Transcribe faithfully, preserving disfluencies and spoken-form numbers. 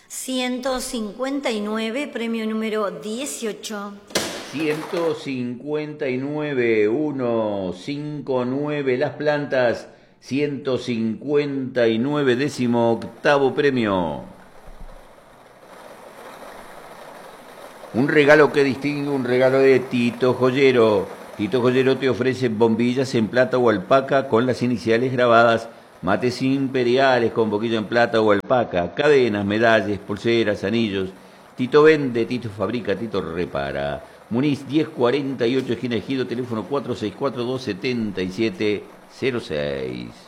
ciento cincuenta y nueve, premio número dieciocho. ciento cincuenta y nueve, ciento cincuenta y nueve, Las Plantas, ciento cincuenta y nueve, décimo octavo premio. Un regalo que distingue, un regalo de Tito Joyero. Tito Joyero te ofrece bombillas en plata o alpaca con las iniciales grabadas, mates imperiales con boquilla en plata o alpaca, cadenas, medallas, pulseras, anillos. Tito vende, Tito fabrica, Tito repara. Muniz diez cuarenta y ocho, esquina Ejido, teléfono cuatro seis cuatro, dos siete siete cero seis.